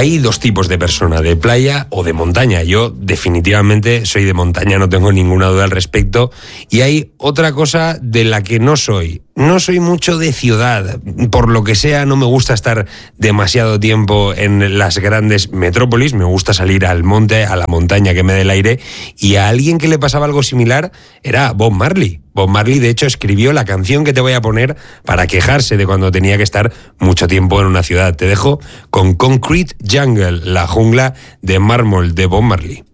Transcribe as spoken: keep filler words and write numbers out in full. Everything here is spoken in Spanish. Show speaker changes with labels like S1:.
S1: hay dos tipos de persona, de playa o de montaña. Yo definitivamente soy de montaña, no tengo ninguna duda al respecto. Y hay otra cosa de la que no soy. No soy mucho de ciudad. Por lo que sea, no me gusta estar demasiado tiempo en las grandes metrópolis. Me gusta salir al monte, a la montaña que me dé el aire. Y a alguien que le pasaba algo similar era Bob Marley. Bob Marley, de hecho, escribió la canción que te voy a poner para quejarse de cuando tenía que estar mucho tiempo en una ciudad. Te dejo con Concrete Jungle, la jungla de mármol de Bob Marley.